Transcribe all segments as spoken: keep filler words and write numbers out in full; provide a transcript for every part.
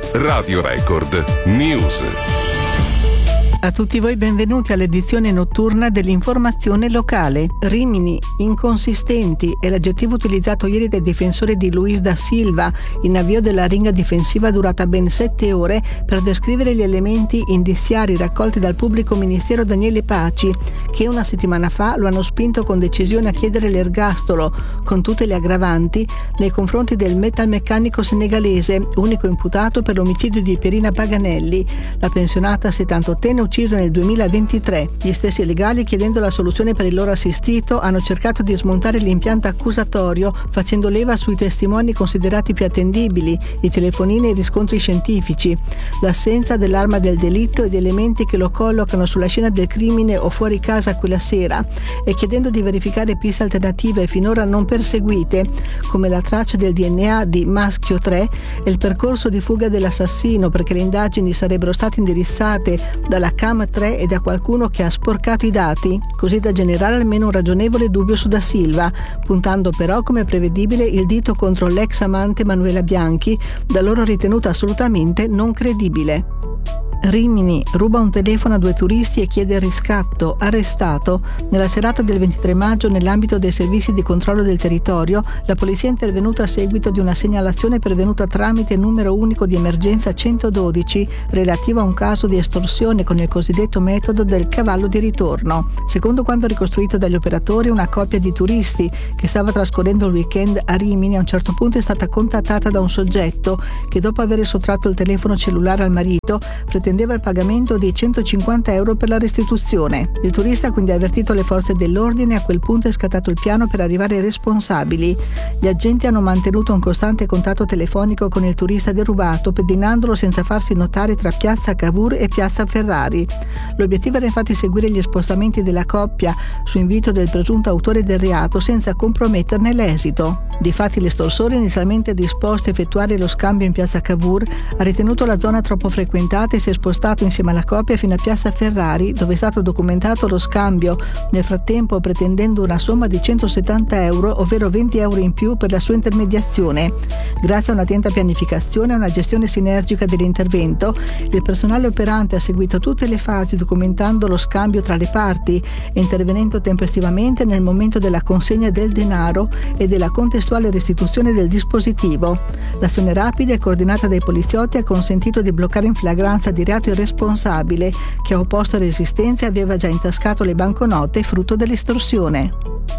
Radio Record News. A tutti voi benvenuti all'edizione notturna dell'informazione locale. Rimini, inconsistenti è l'aggettivo utilizzato ieri dai difensori di Luis da Silva in avvio della ringa difensiva durata ben sette ore per descrivere gli elementi indiziari raccolti dal pubblico ministero Daniele Paci, che una settimana fa lo hanno spinto con decisione a chiedere l'ergastolo, con tutte le aggravanti, nei confronti del metalmeccanico senegalese, unico imputato per l'omicidio di Pierina Paganelli, la pensionata settantottenne uccisa nel duemilaventitré. Gli stessi legali, chiedendo la soluzione per il loro assistito, hanno cercato di smontare l'impianto accusatorio facendo leva sui testimoni considerati più attendibili, i telefonini e i riscontri scientifici, l'assenza dell'arma del delitto e di elementi che lo collocano sulla scena del crimine o fuori casa quella sera, e chiedendo di verificare piste alternative finora non perseguite, come la traccia del D N A di Maschio tre e il percorso di fuga dell'assassino, perché le indagini sarebbero state indirizzate dalla Cam tre e da qualcuno che ha sporcato i dati, così da generare almeno un ragionevole dubbio su Da Silva, puntando però, come prevedibile, il dito contro l'ex amante Manuela Bianchi, da loro ritenuta assolutamente non credibile. Rimini, ruba un telefono a due turisti e chiede il riscatto, arrestato. Nella serata del ventitré maggio, nell'ambito dei servizi di controllo del territorio, la polizia è intervenuta a seguito di una segnalazione pervenuta tramite il numero unico di emergenza centododici relativa a un caso di estorsione con il cosiddetto metodo del cavallo di ritorno. Secondo quanto ricostruito dagli operatori, una coppia di turisti che stava trascorrendo il weekend a Rimini a un certo punto è stata contattata da un soggetto che, dopo aver sottratto il telefono cellulare al marito, pretendeva il pagamento di centocinquanta euro per la restituzione. Il turista quindi ha avvertito le forze dell'ordine e a quel punto è scattato il piano per arrivare ai responsabili. Gli agenti hanno mantenuto un costante contatto telefonico con il turista derubato, pedinandolo senza farsi notare tra piazza Cavour e piazza Ferrari. L'obiettivo era infatti seguire gli spostamenti della coppia su invito del presunto autore del reato senza comprometterne l'esito. Difatti l'estorsore, inizialmente disposto a effettuare lo scambio in piazza Cavour, ha ritenuto la zona troppo frequentata e si è spostato insieme alla coppia fino a piazza Ferrari, dove è stato documentato lo scambio, nel frattempo pretendendo una somma di centosettanta euro, ovvero venti euro in più per la sua intermediazione. Grazie a un'attenta pianificazione e una gestione sinergica dell'intervento, il personale operante ha seguito tutte le fasi documentando lo scambio tra le parti e intervenendo tempestivamente nel momento della consegna del denaro e della contestuale restituzione del dispositivo. L'azione rapida e coordinata dai poliziotti ha consentito di bloccare in flagranza di reato il responsabile, che ha opposto resistenza e aveva già intascato le banconote frutto dell'estorsione.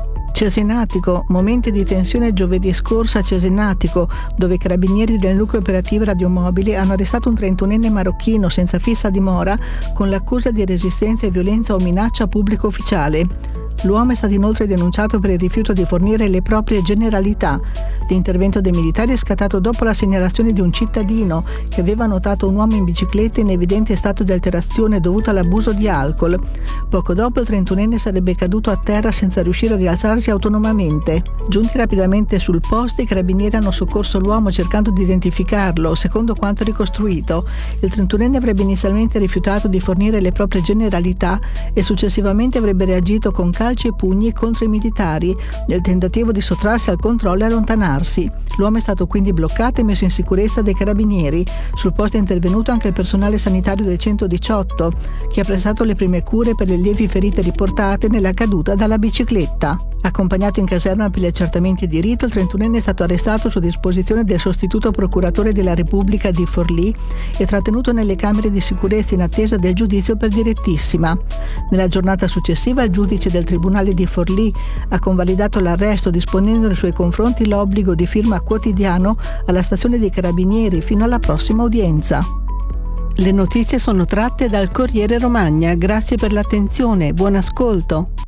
Cesenatico, momenti di tensione giovedì scorso a Cesenatico, dove i carabinieri del nucleo operativo radiomobili hanno arrestato un trentunenne marocchino senza fissa dimora con l'accusa di resistenza e violenza o minaccia a pubblico ufficiale. L'uomo è stato inoltre denunciato per il rifiuto di fornire le proprie generalità. L'intervento dei militari è scattato dopo la segnalazione di un cittadino che aveva notato un uomo in bicicletta in evidente stato di alterazione dovuto all'abuso di alcol. Poco dopo il trentunenne sarebbe caduto a terra senza riuscire a rialzarsi autonomamente. Giunti rapidamente sul posto, i carabinieri hanno soccorso l'uomo cercando di identificarlo. Secondo quanto ricostruito, il trentunenne avrebbe inizialmente rifiutato di fornire le proprie generalità e successivamente avrebbe reagito con calci e pugni contro i militari nel tentativo di sottrarsi al controllo e allontanarsi. L'uomo è stato quindi bloccato e messo in sicurezza dai carabinieri. Sul posto è intervenuto anche il personale sanitario del centodiciotto, che ha prestato le prime cure per le lievi ferite riportate nella caduta dalla bicicletta. Accompagnato in caserma per gli accertamenti di rito, il trentunenne è stato arrestato su disposizione del sostituto procuratore della Repubblica di Forlì e trattenuto nelle camere di sicurezza in attesa del giudizio per direttissima. Nella giornata successiva il giudice del Tribunale di Forlì ha convalidato l'arresto, disponendo nei suoi confronti l'obbligo di firma quotidiano alla stazione dei Carabinieri fino alla prossima udienza. Le notizie sono tratte dal Corriere Romagna. Grazie per l'attenzione, buon ascolto.